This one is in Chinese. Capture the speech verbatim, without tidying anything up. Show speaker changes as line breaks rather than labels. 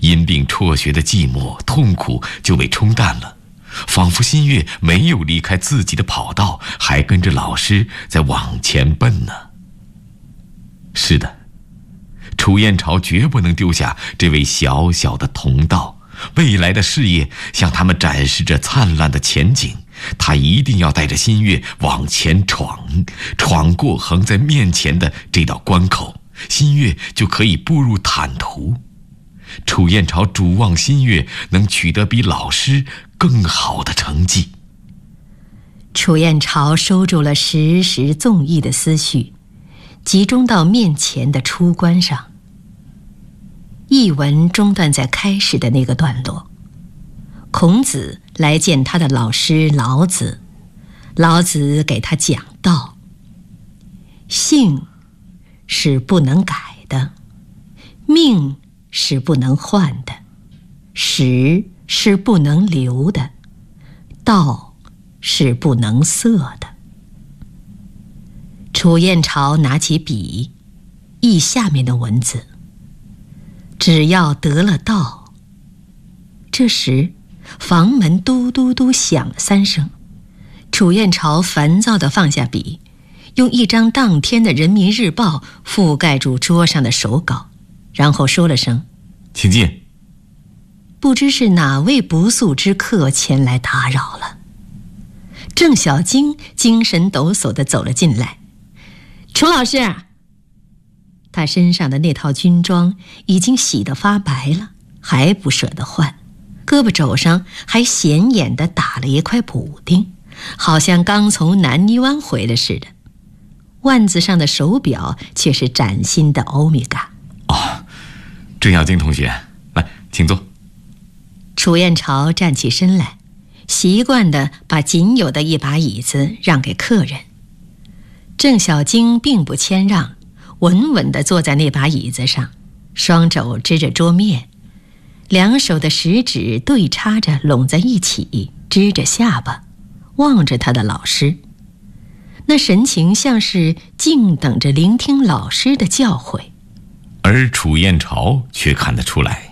因病辍学的寂寞痛苦就被冲淡了，仿佛新月没有离开自己的跑道，还跟着老师在往前奔呢。是的，楚燕朝绝不能丢下这位小小的同道，未来的事业向他们展示着灿烂的前景，他一定要带着新月往前闯，闯过横在面前的这道关口，新月就可以步入坦途。楚燕朝主望新月能取得比老师更好的成绩。
楚燕朝收住了时时纵逸的思绪，集中到面前的出关上。译文中断在开始的那个段落，孔子来见他的老师老子，老子给他讲道：性是不能改的，命是不能换的，时是不能留的，道是不能色的。楚燕朝拿起笔，译下面的文字：只要得了道。这时房门嘟嘟嘟响了三声，楚燕朝烦躁地放下笔，用一张当天的《人民日报》覆盖住桌上的手稿，然后说了声
请进。
不知是哪位不速之客前来打扰了。郑小晶精神抖擞地走了进来。楚老师，他身上的那套军装已经洗得发白了，还不舍得换，胳膊肘上还显眼地打了一块补丁，好像刚从南泥湾回来似的。腕子上的手表却是崭新的欧米伽。
哦，郑小晶同学，来，请坐。
楚燕朝站起身来，习惯地把仅有的一把椅子让给客人。郑小晶并不谦让，稳稳地坐在那把椅子上，双肘支着桌面，两手的食指对插着拢在一起，支着下巴，望着他的老师。那神情像是静等着聆听老师的教诲。
而楚燕朝却看得出来，